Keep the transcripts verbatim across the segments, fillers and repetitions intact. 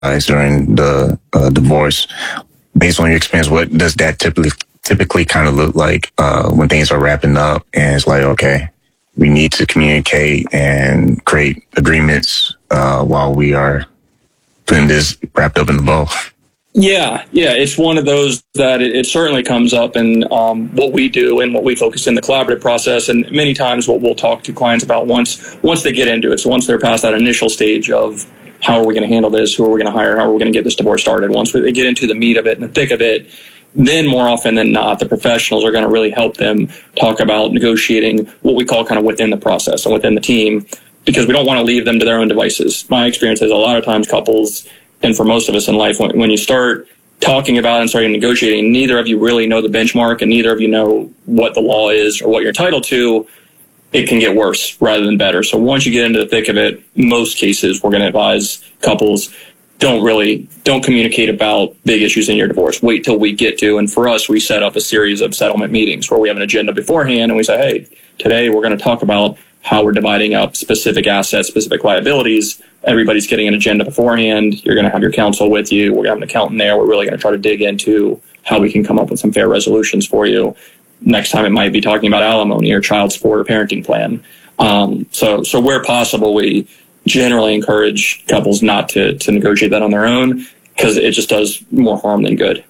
during the uh, divorce. Based on your experience, what does that typically typically kind of look like uh, when things are wrapping up and it's like, okay, we need to communicate and create agreements uh, while we are putting this wrapped up in the bow? Yeah, yeah, it's one of those that it, it certainly comes up in um, what we do and what we focus in the collaborative process, and many times what we'll talk to clients about once once they get into it. So once they're past that initial stage of how are we going to handle this, who are we going to hire, how are we going to get this divorce started, once they get into the meat of it and the thick of it, then more often than not, the professionals are going to really help them talk about negotiating what we call kind of within the process and within the team, because we don't want to leave them to their own devices. My experience is a lot of times couples, and for most of us in life, when, when you start talking about and starting negotiating, neither of you really know the benchmark and neither of you know what the law is or what you're entitled to. It can get worse rather than better. So once you get into the thick of it, most cases we're going to advise couples, don't really, don't communicate about big issues in your divorce. Wait till we get to, and for us, we set up a series of settlement meetings where we have an agenda beforehand and we say, hey, today we're going to talk about how we're dividing up specific assets, specific liabilities. Everybody's getting an agenda beforehand. You're going to have your counsel with you. We're going to have an accountant there. We're really going to try to dig into how we can come up with some fair resolutions for you. Next time it might be talking about alimony or child support or parenting plan. Um, so, so where possible, we generally encourage couples not to, to negotiate that on their own because it just does more harm than good.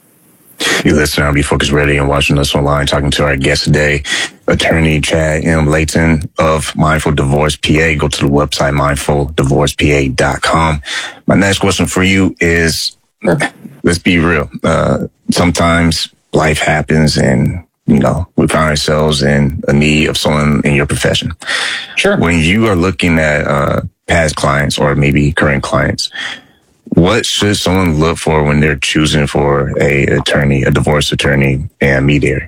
You listen on Be Focused Radio and watching us online, talking to our guest today, attorney Chad M. Layton of Mindful Divorce P A. Go to the website, mindful divorce p a dot com. My next question for you is, let's be real. Uh, sometimes life happens and, you know, we find ourselves in a need of someone in your profession. Sure. When you are looking at uh, past clients or maybe current clients, what should someone look for when they're choosing for a attorney, a divorce attorney, and mediator?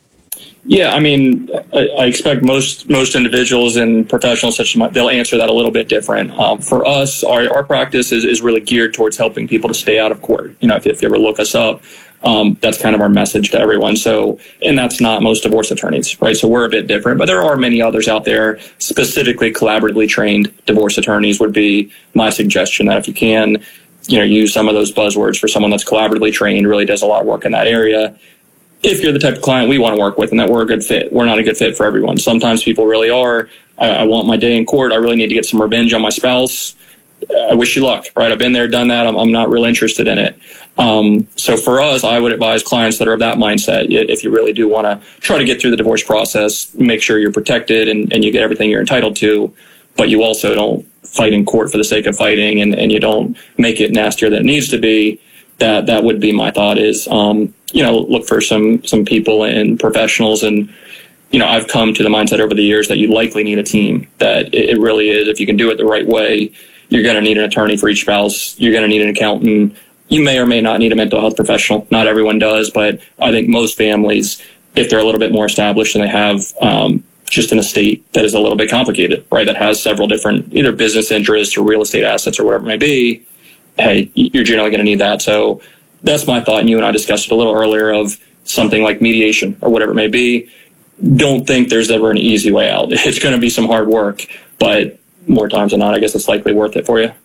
Yeah, I mean, I, I expect most most individuals and professionals such as my, they'll answer that a little bit different. Um, for us, our, our practice is, is really geared towards helping people to stay out of court. You know, if, if you ever look us up, um, that's kind of our message to everyone. So, and that's not most divorce attorneys, right? So we're a bit different, but there are many others out there. Specifically, collaboratively trained divorce attorneys would be my suggestion. That if you can, you know, use some of those buzzwords for someone that's collaboratively trained, really does a lot of work in that area. If you're the type of client we want to work with and that we're a good fit, we're not a good fit for everyone. Sometimes people really are. I, I want my day in court. I really need to get some revenge on my spouse. I wish you luck, right? I've been there, done that. I'm, I'm not real interested in it. Um, so for us, I would advise clients that are of that mindset. If you really do want to try to get through the divorce process, make sure you're protected and, and you get everything you're entitled to, but you also don't fight in court for the sake of fighting and, and you don't make it nastier than it needs to be. That that would be my thought is, um, you know, look for some some people and professionals. And, you know, I've come to the mindset over the years that you likely need a team, that it, it really is. If you can do it the right way, you're going to need an attorney for each spouse. You're going to need an accountant. You may or may not need a mental health professional. Not everyone does, but I think most families, if they're a little bit more established and they have um, just an estate that is a little bit complicated, right, that has several different either business interests or real estate assets or whatever it may be, hey, you're generally going to need that. So that's my thought. And you and I discussed it a little earlier of something like mediation or whatever it may be. Don't think there's ever an easy way out. It's going to be some hard work, but more times than not, I guess it's likely worth it for you.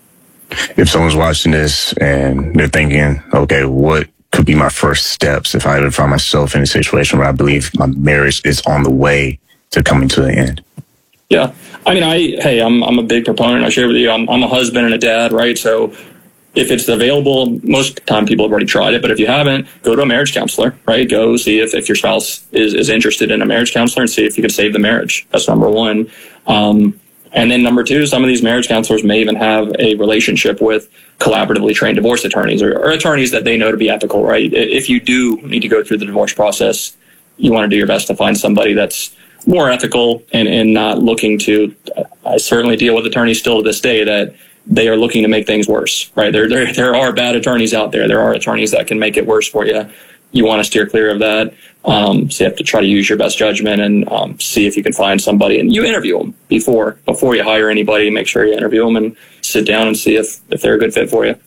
If someone's watching this and they're thinking, okay, what could be my first steps if I ever find myself in a situation where I believe my marriage is on the way to coming to an end? Yeah. I mean, I, hey, I'm, I'm a big proponent. I share with you, I'm, I'm a husband and a dad, right? So if it's available, most of the time people have already tried it, but if you haven't, go to a marriage counselor, right? Go see if, if your spouse is, is interested in a marriage counselor and see if you could save the marriage. That's number one. Um, and then number two, some of these marriage counselors may even have a relationship with collaboratively trained divorce attorneys or, or attorneys that they know to be ethical, right? If you do need to go through the divorce process, you want to do your best to find somebody that's more ethical and, and not looking to, I certainly deal with attorneys still to this day that they are looking to make things worse, right? There, there, there are bad attorneys out there. There are attorneys that can make it worse for you. You want to steer clear of that. Um, so you have to try to use your best judgment and um, see if you can find somebody. And you interview them before, before you hire anybody. Make sure you interview them and sit down and see if, if they're a good fit for you.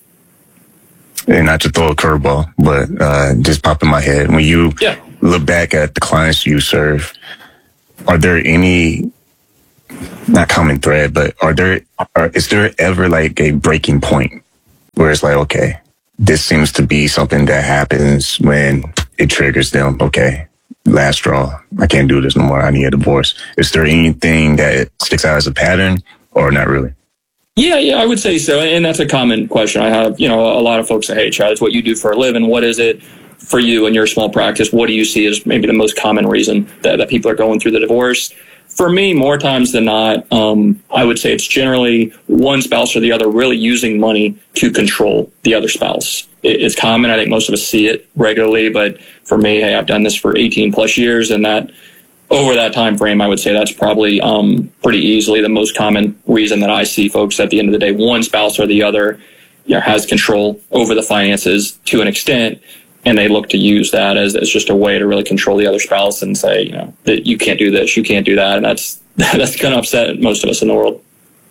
And not to throw a curveball, but uh, just pop in my head. When you yeah. look back at the clients you serve, are there any, not common thread, but are there, are, is there ever like a breaking point where it's like, okay, this seems to be something that happens when it triggers them. Okay, last straw. I can't do this no more. I need a divorce. Is there anything that sticks out as a pattern or not really? Yeah, yeah, I would say so. And that's a common question. I have, you know, a lot of folks say, hey, Chad, it's what you do for a living. What is it for you in your small practice? What do you see as maybe the most common reason that, that people are going through the divorce? For me, more times than not, um, I would say it's generally one spouse or the other really using money to control the other spouse. It, it's common. I think most of us see it regularly. But for me, hey, I've done this for eighteen plus years, and that over that time frame, I would say that's probably um, pretty easily the most common reason that I see folks at the end of the day. One spouse or the other, you know, has control over the finances to an extent. And they look to use that as, as just a way to really control the other spouse and say, you know, that you can't do this, you can't do that. And that's that's going to upset most of us in the world.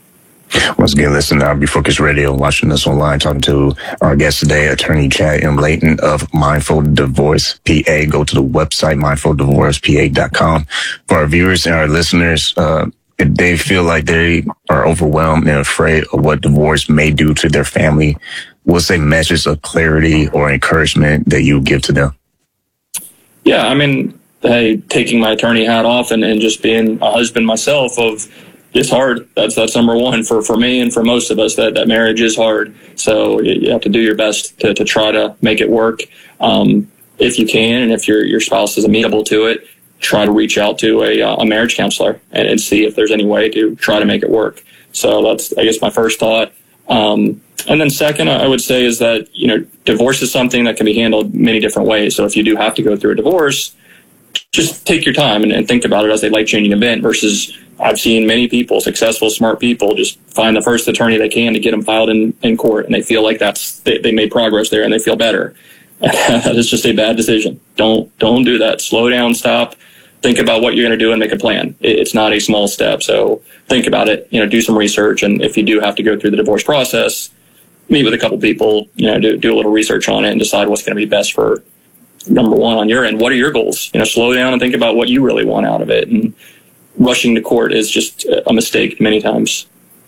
Once again, listen to Be Focused Radio, watching us online, talking to our guest today, attorney Chad M. Layton of Mindful Divorce P A. Go to the website, mindful divorce p a dot com. For our viewers and our listeners, uh, if they feel like they are overwhelmed and afraid of what divorce may do to their family, what's a message of clarity or encouragement that you give to them? Yeah, I mean, hey, taking my attorney hat off and, and just being a husband myself of, it's hard. That's that's number one for, for me and for most of us, that, that marriage is hard. So you have to do your best to, to try to make it work. Um, if you can, and if your, your spouse is amenable to it, try to reach out to a, a marriage counselor and, and see if there's any way to try to make it work. So that's, I guess, my first thought. Um, and then second, I would say is that, you know, divorce is something that can be handled many different ways. So if you do have to go through a divorce, just take your time and, and think about it as a life-changing event versus I've seen many people, successful, smart people, just find the first attorney they can to get them filed in, in court. And they feel like that's, they, they made progress there and they feel better. That is just a bad decision. Don't, don't do that. Slow down, stop, think about what you're going to do and make a plan. It, it's not a small step. So think about it, you know, do some research. And if you do have to go through the divorce process, meet with a couple people, you know, do, do a little research on it and decide what's going to be best for, number one, on your end. What are your goals? You know, slow down and think about what you really want out of it. And rushing to court is just a mistake many times.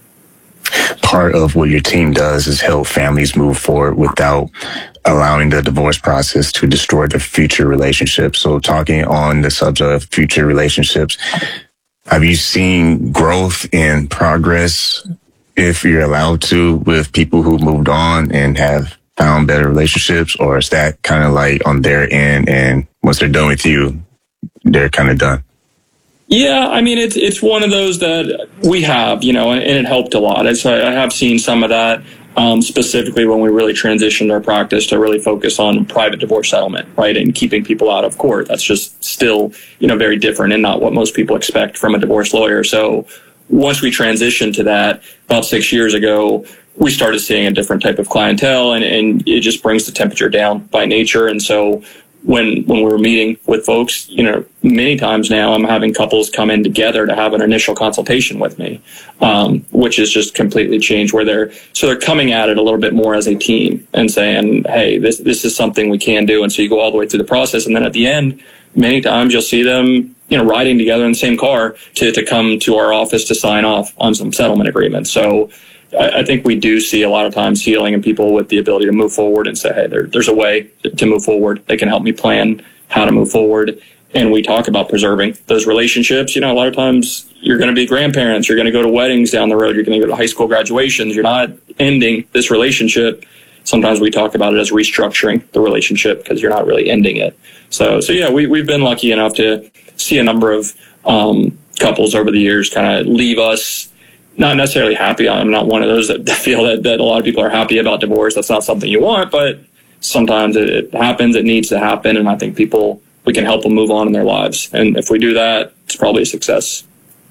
Part of what your team does is help families move forward without allowing the divorce process to destroy their future relationships. So talking on the subject of future relationships, have you seen growth and progress, if you're allowed to, with people who moved on and have found better relationships? Or is that kind of like on their end, and once they're done with you, they're kind of done? Yeah, I mean, it's it's one of those that we have, you know, and, and it helped a lot. It's, I have seen some of that, um, specifically when we really transitioned our practice to really focus on private divorce settlement, right, and keeping people out of court. That's just still, you know, very different and not what most people expect from a divorce lawyer. So once we transitioned to that about six years ago, we started seeing a different type of clientele, and, and it just brings the temperature down by nature. And so when when we were meeting with folks, you know, many times now I'm having couples come in together to have an initial consultation with me, um, which has just completely changed where they're, so they're coming at it a little bit more as a team and saying, hey, this this is something we can do. And so you go all the way through the process. And then at the end, many times you'll see them, you know, riding together in the same car to, to come to our office to sign off on some settlement agreements. So I think we do see a lot of times healing and people with the ability to move forward and say, hey, there, there's a way to move forward. They can help me plan how to move forward. And we talk about preserving those relationships. You know, a lot of times you're going to be grandparents. You're going to go to weddings down the road. You're going to go to high school graduations. You're not ending this relationship. Sometimes we talk about it as restructuring the relationship because you're not really ending it. So, so yeah, we, we've been lucky enough to see a number of um, couples over the years kind of leave us not necessarily happy. I'm not one of those that feel that, that a lot of people are happy about divorce. That's not something you want, but sometimes it, it happens. It needs to happen. And I think people, we can help them move on in their lives. And if we do that, it's probably a success.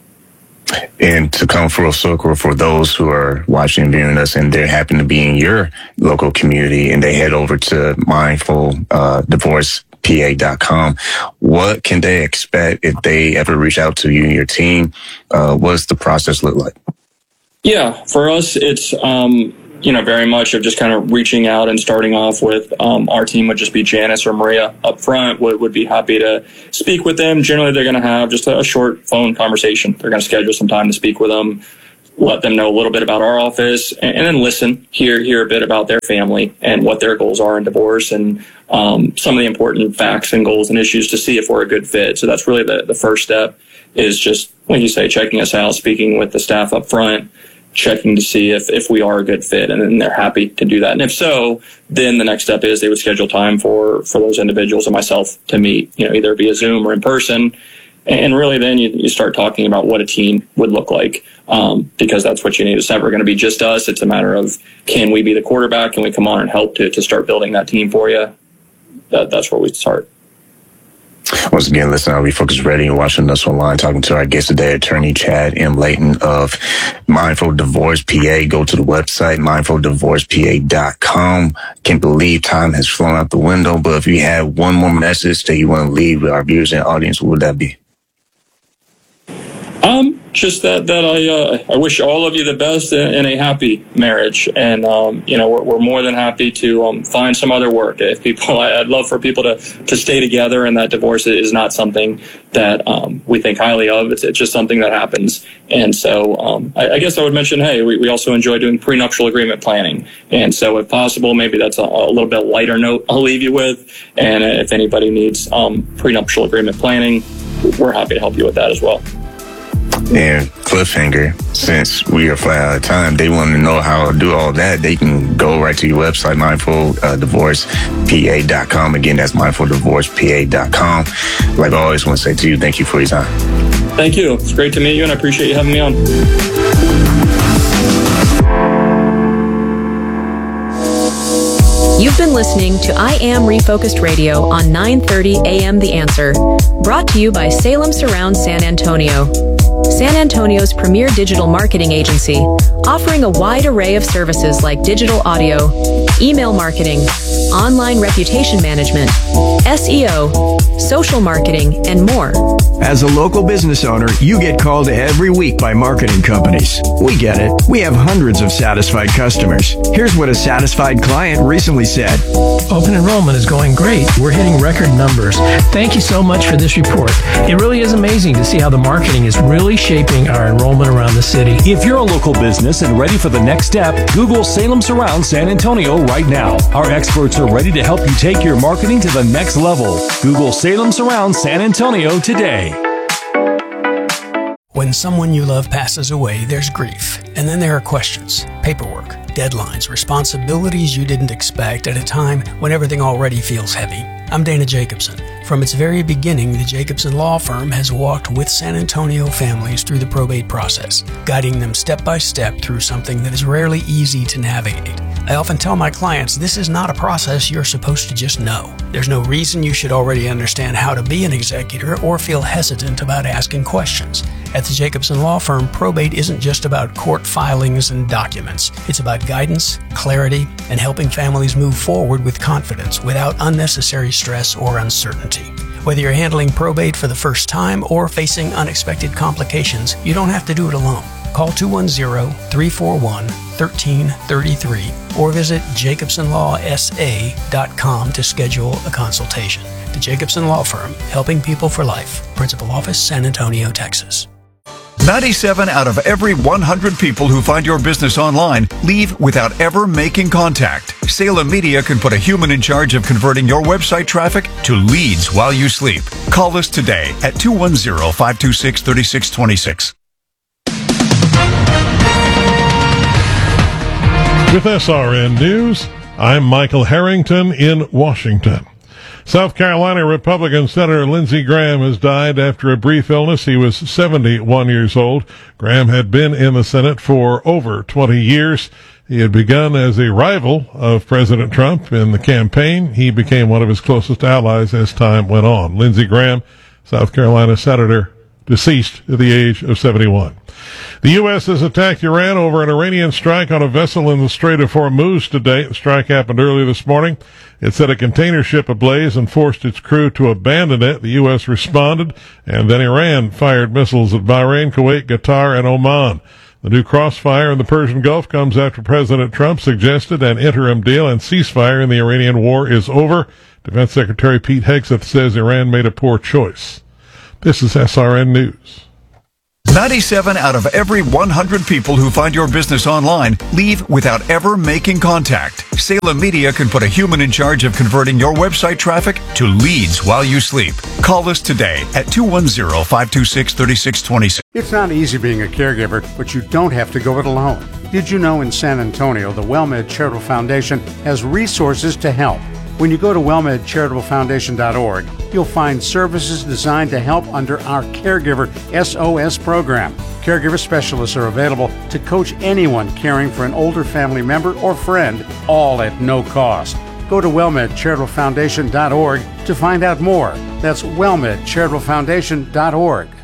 And to come full circle for those who are watching and viewing us and they happen to be in your local community and they head over to Mindful uh, Divorce P A dot com. What can they expect if they ever reach out to you and your team? Uh, what does the process look like? Yeah, for us, it's, um, you know, very much of just kind of reaching out and starting off with um, our team would just be Janice or Maria up front, would, would be happy to speak with them. Generally, they're going to have just a short phone conversation. They're going to schedule some time to speak with them, let them know a little bit about our office, and, and then listen, hear hear a bit about their family and what their goals are in divorce, and um, some of the important facts and goals and issues to see if we're a good fit. So that's really the, the first step, is just, like you say, checking us out, speaking with the staff up front, checking to see if, if we are a good fit, and then they're happy to do that. And if so, then the next step is they would schedule time for, for those individuals and myself to meet, you know, either via Zoom or in person. And really then you, you start talking about what a team would look like, um, because that's what you need. It's never going to be just us. It's a matter of, can we be the quarterback? Can we come on and help to, to start building that team for you? That, that's where we start. Once again, listen, I'll be focused ready and watching us online, talking to our guest today, attorney Chad M. Layton of Mindful Divorce P A. Go to the website, mindful divorce p a dot com. Can't believe time has flown out the window, but if you had one more message that you want to leave with our viewers and audience, what would that be? Um, just that, that I, uh, I wish all of you the best in, in a happy marriage. And, um, you know, we're, we're more than happy to, um, find some other work. If people, I, I'd love for people to, to stay together, and that divorce is not something that, um, we think highly of. It's, it's just something that happens. And so, um, I, I guess I would mention, hey, we, we also enjoy doing prenuptial agreement planning. And so if possible, maybe that's a, a little bit lighter note I'll leave you with. And if anybody needs, um, prenuptial agreement planning, we're happy to help you with that as well. And cliffhanger, since we are flat out of time, they want to know how to do all that. They can go right to your website, mindful divorce p a dot com. Again, that's mindful divorce p a dot com. Like I always want to say to you, thank you for your time. Thank you. It's great to meet you, and I appreciate you having me on. You've been listening to I Am Refocused Radio on nine thirty A M The Answer, brought to you by Salem Surround San Antonio. San Antonio's premier digital marketing agency, offering a wide array of services like digital audio, email marketing, online reputation management, S E O, social marketing, and more. As a local business owner, you get called every week by marketing companies. We get it. We have hundreds of satisfied customers. Here's what a satisfied client recently said. Open enrollment is going great. We're hitting record numbers. Thank you so much for this report. It really is amazing to see how the marketing is really shaping our enrollment around the city. If you're a local business and ready for the next step, Google Salem Surround San Antonio right now. Our experts are ready to help you take your marketing to the next level. Google Salem Surround San Antonio today. When someone you love passes away, there's grief. And then there are questions, paperwork, deadlines, responsibilities you didn't expect at a time when everything already feels heavy. I'm Dana Jacobson. From its very beginning, the Jacobson Law Firm has walked with San Antonio families through the probate process, guiding them step by step through something that is rarely easy to navigate. I often tell my clients this is not a process you're supposed to just know. There's no reason you should already understand how to be an executor or feel hesitant about asking questions. At the Jacobson Law Firm, probate isn't just about court filings and documents. It's about guidance, clarity, and helping families move forward with confidence without unnecessary stress or uncertainty. Whether you're handling probate for the first time or facing unexpected complications, you don't have to do it alone. Call two one zero, three four one, one three three three or visit jacobson law s a dot com to schedule a consultation. The Jacobson Law Firm, helping people for life. Principal Office, San Antonio, Texas. ninety-seven out of every one hundred people who find your business online leave without ever making contact. Salem Media can put a human in charge of converting your website traffic to leads while you sleep. Call us today at two one zero, five two six, three six two six. With S R N News, I'm Michael Harrington in Washington. South Carolina Republican Senator Lindsey Graham has died after a brief illness. He was seventy-one years old. Graham had been in the Senate for over twenty years. He had begun as a rival of President Trump in the campaign. He became one of his closest allies as time went on. Lindsey Graham, South Carolina Senator, deceased at the age of seventy-one. The U S has attacked Iran over an Iranian strike on a vessel in the Strait of Hormuz today. The strike happened early this morning. It set a container ship ablaze and forced its crew to abandon it. The U S responded, and then Iran fired missiles at Bahrain, Kuwait, Qatar, and Oman. The new crossfire in the Persian Gulf comes after President Trump suggested an interim deal and ceasefire in the Iranian war is over. Defense Secretary Pete Hegseth says Iran made a poor choice. This is S R N News. ninety-seven out of every one hundred people who find your business online leave without ever making contact. Salem Media can put a human in charge of converting your website traffic to leads while you sleep. Call us today at two one zero, five two six, three six two six. It's not easy being a caregiver, but you don't have to go it alone. Did you know in San Antonio, the WellMed Charitable Foundation has resources to help? When you go to well med charitable foundation dot org, you'll find services designed to help under our Caregiver S O S program. Caregiver specialists are available to coach anyone caring for an older family member or friend, all at no cost. Go to well med charitable foundation dot org to find out more. That's well med charitable foundation dot org.